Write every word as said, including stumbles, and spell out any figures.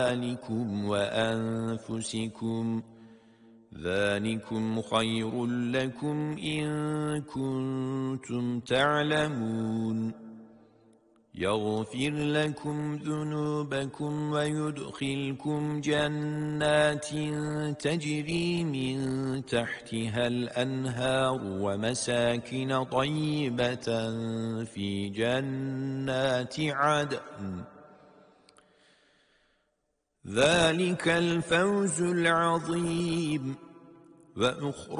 أموالكم وأنفسكم ذلكم خير لكم إن كنتم تعلمون يغفر لكم ذنوبكم ويدخلكم جنات تجري من تحتها الأنهار ومساكن طيبة في جنات عدن ذلك الفوز العظيم وأخرى